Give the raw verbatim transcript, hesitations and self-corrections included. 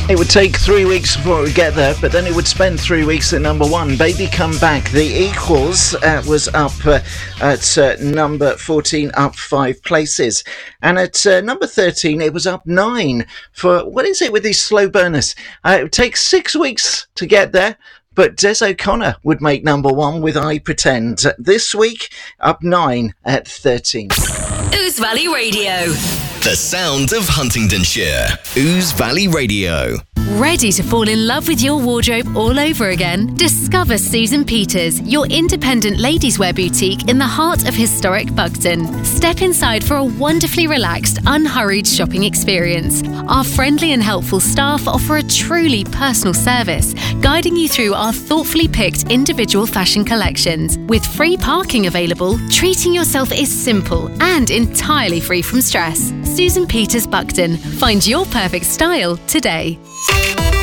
It would take three weeks before it would get there, but then it would spend three weeks at number one. Baby Come Back. The Equals uh, was up uh, at uh, number fourteen, up five places. And at uh, number thirteen, it was up nine for, what is it with these slow burners? Uh, it would take six weeks to get there, but Des O'Connor would make number one with I Pretend. This week, up nine at thirteen. Ouse Valley Radio. The sound of Huntingdonshire. Ouse Valley Radio. Ready to fall in love with your wardrobe all over again? Discover Susan Peters, your independent ladies' wear boutique in the heart of historic Bugden. Step inside for a wonderfully relaxed, unhurried shopping experience. Our friendly and helpful staff offer a truly personal service, guiding you through our thoughtfully picked individual fashion collections. With free parking available, treating yourself is simple and entirely free from stress. Susan Peters Bugden. Find your perfect style today.